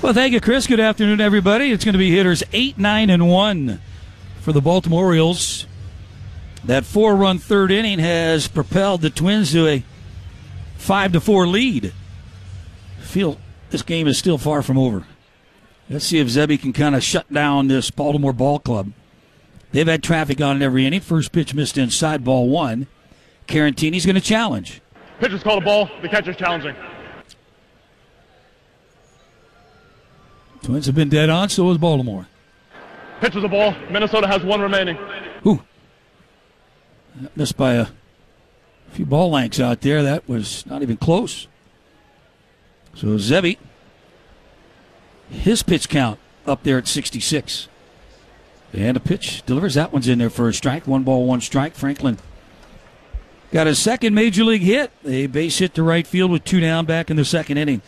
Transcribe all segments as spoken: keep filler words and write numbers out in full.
Well, thank you, Chris. Good afternoon, everybody. It's going to be hitters eight, nine, and one for the Baltimore Orioles. That four-run third inning has propelled the Twins to a five to four lead. I feel this game is still far from over. Let's see if Zebby can kind of shut down this Baltimore ball club. They've had traffic on it every inning. First pitch missed inside, ball one. Carantini's going to challenge. Pitcher's called a ball. The catcher's challenging. Twins have been dead on, so is Baltimore. Pitcher's a ball. Minnesota has one remaining. Ooh. That missed by a few ball lengths out there. That was not even close. So Zebby, his pitch count up there at sixty-six. And a pitch delivers. That one's in there for a strike. One ball, one strike. Franklin got his second major league hit. A base hit to right field with two down back in the second inning.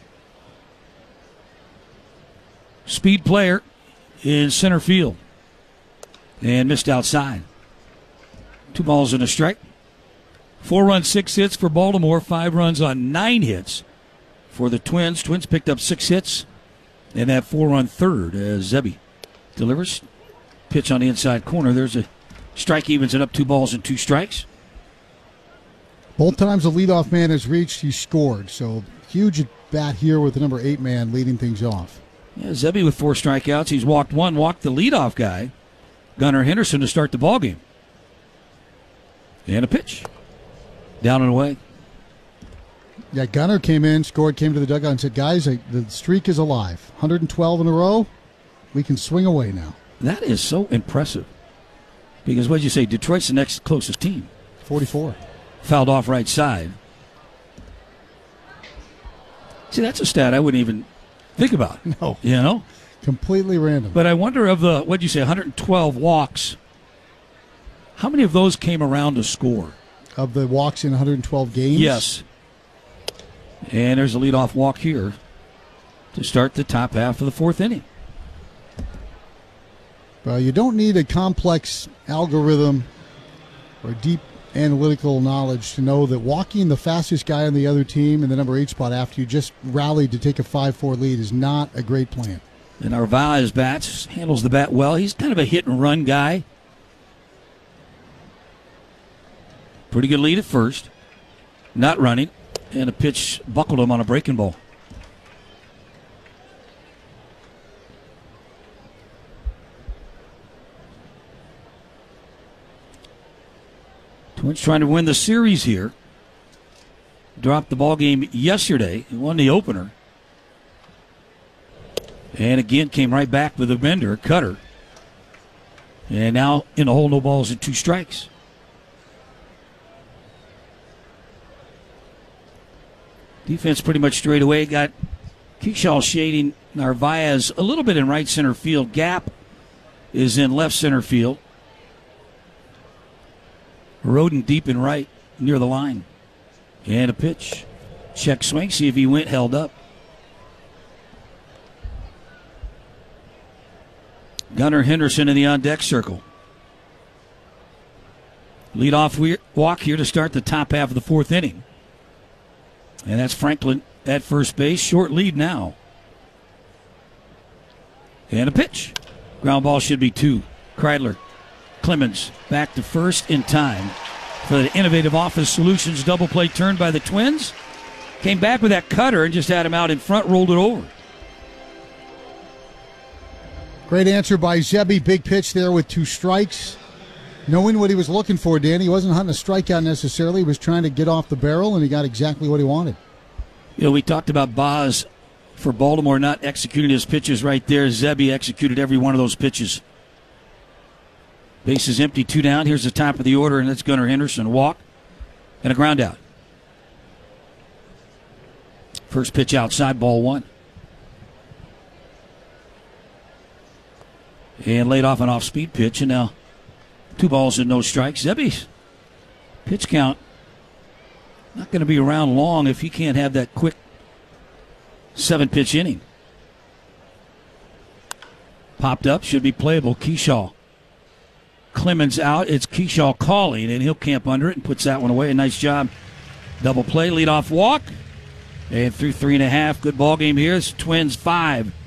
Speed player in center field. And missed outside. Two balls and a strike. Four runs, six hits for Baltimore. Five runs on nine hits for the Twins. Twins picked up six hits. And that four-run third as Zebby delivers. Pitch on the inside corner. There's a strike, evens it up, two balls and two strikes. Both times the leadoff man has reached, he scored. So huge at bat here with the number eight man leading things off. Yeah, Zebby with four strikeouts. He's walked one, walked the leadoff guy, Gunnar Henderson, to start the ballgame. And a pitch. Down and away. Yeah, Gunnar came in, scored, came to the dugout and said, guys, I, the streak is alive. one hundred twelve in a row. We can swing away now. That is so impressive. Because what did you say? Detroit's the next closest team. forty-four. Fouled off right side. See, that's a stat I wouldn't even think about. No. You know? Completely random. But I wonder of the, what did you say, one hundred twelve walks, how many of those came around to score? Of the walks in one hundred twelve games? Yes. And there's a leadoff walk here to start the top half of the fourth inning. Well, you don't need a complex algorithm or deep analytical knowledge to know that walking the fastest guy on the other team in the number eight spot after you just rallied to take a five four lead is not a great plan. And Narvaez bats, handles the bat well. He's kind of a hit-and-run guy. Pretty good lead at first. Not running. And a pitch buckled him on a breaking ball. Twins trying to win the series here. Dropped the ball game yesterday. He won the opener. And again came right back with a bender, a cutter. And now in the hole, no balls and two strikes. Defense pretty much straight away. Got Kershaw shading Narvaez a little bit in right center field. Gap is in left center field. Roden deep in right near the line. And a pitch. Check swing. See if he went, held up. Gunnar Henderson in the on-deck circle. Leadoff walk here to start the top half of the fourth inning. And that's Franklin at first base. Short lead now. And a pitch. Ground ball should be two. Kreidler. Clemens back to first in time for the Innovative Office Solutions double play turn by the Twins. Came back with that cutter and just had him out in front, rolled it over. Great answer by Zebby. Big pitch there with two strikes. Knowing what he was looking for, Dan, he wasn't hunting a strikeout necessarily. He was trying to get off the barrel, and he got exactly what he wanted. You know, we talked about Boz for Baltimore not executing his pitches right there. Zebby executed every one of those pitches. Base is empty, two down. Here's the top of the order, and that's Gunnar Henderson. Walk and a ground out. First pitch outside, ball one. And laid off an off-speed pitch, and now two balls and no strikes. Zebby's pitch count not going to be around long if he can't have that quick seven-pitch inning. Popped up, should be playable. Kershaw. Clemens out. It's Kershaw calling, and he'll camp under it and puts that one away. A nice job. Double play, leadoff walk. And through three and a half. Good ball game here. It's Twins five,